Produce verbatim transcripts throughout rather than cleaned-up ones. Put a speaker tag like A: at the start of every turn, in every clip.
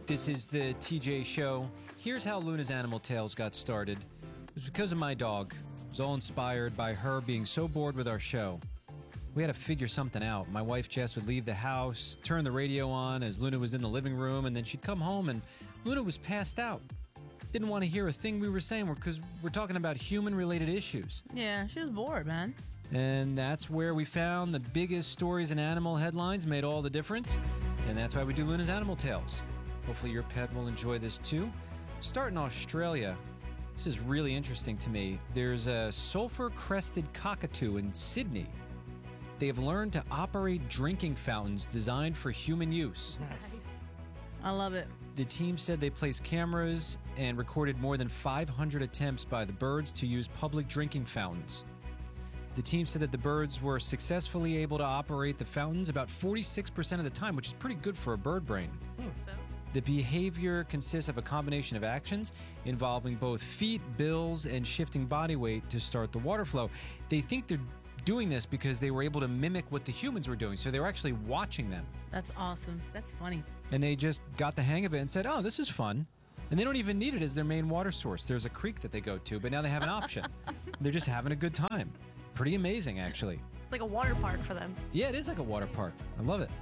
A: This is the T J Show. Here's how Luna's Animal Tales got started. It was because of my dog. It was all inspired by her being so bored with our show. We had to figure something out. My wife Jess would leave the house, turn the radio on as Luna was in the living room, and then she'd come home and Luna was passed out. Didn't want to hear a thing we were saying because we're talking about human-related issues.
B: Yeah, she was bored, man.
A: And that's where we found the biggest stories and animal headlines made all the difference. And that's why we do Luna's Animal Tales. Hopefully your pet will enjoy this too. Start in Australia. This is really interesting to me. There's a sulfur-crested cockatoo in Sydney. They have learned to operate drinking fountains designed for human use.
B: Nice. I love it.
A: The team said they placed cameras and recorded more than five hundred attempts by the birds to use public drinking fountains. The team said that the birds were successfully able to operate the fountains about forty-six percent of the time, which is pretty good for a bird brain.
B: So?
A: The behavior consists of a combination of actions involving both feet, bills, and shifting body weight to start the water flow. They think they're doing this because they were able to mimic what the humans were doing, so they were actually watching them.
B: That's awesome. That's funny.
A: And they just got the hang of it and said, oh, this is fun. And they don't even need it as their main water source. There's a creek that they go to, but now they have an option. They're just having a good time. Pretty amazing, actually.
C: It's like a water park for them.
A: Yeah, it is like a water park. I love it.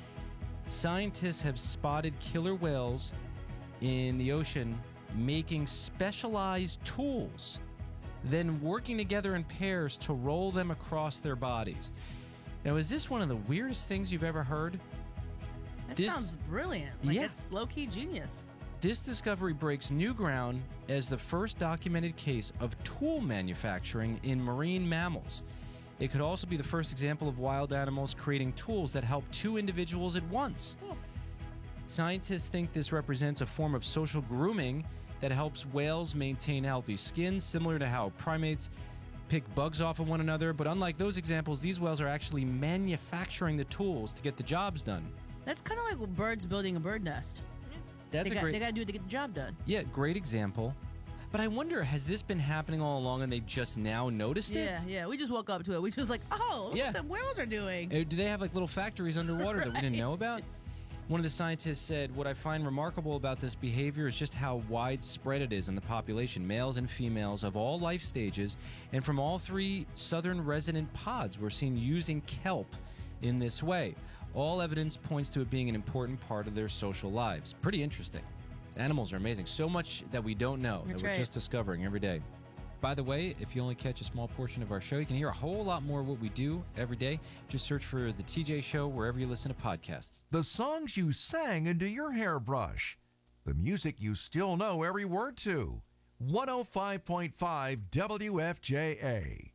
A: Scientists have spotted killer whales in the ocean making specialized tools, then working together in pairs to roll them across their bodies. Now, is this one of the weirdest things you've ever heard?
B: That
A: This-
B: sounds brilliant. Like,
A: Yeah.
B: it's low-key genius.
A: This discovery breaks new ground as the first documented case of tool manufacturing in marine mammals. It could also be the first example of wild animals creating tools that help two individuals at once. Scientists think this represents a form of social grooming that helps whales maintain healthy skin, similar to how primates pick bugs off of one another. But unlike those examples, these whales are actually manufacturing the tools to get the jobs done.
B: That's kind of like birds building a bird nest.
A: That's
B: they
A: a
B: got,
A: great...
B: They got to do it to get the job done.
A: Yeah, great example. But I wonder, has this been happening all along and they just now noticed it?
B: Yeah, yeah. We just woke up to it. We just like, oh, look
A: Yeah.
B: what the whales are doing.
A: Uh, Do they have like little factories underwater that we didn't know
B: Right.
A: about? One of the scientists said, what I find remarkable about this behavior is just how widespread it is in the population, males and females of all life stages, and from all three southern resident pods we're seen using kelp in this way. All evidence points to it being an important part of their social lives. Pretty interesting. Animals are amazing. So much that we don't know,
B: That's
A: that we're
B: right.
A: just discovering every day. By the way, if you only catch a small portion of our show, you can hear a whole lot more of what we do every day. Just search for The T J Show wherever you listen to podcasts.
D: The songs you sang into your hairbrush. The music you still know every word to. one oh five point five W F J A.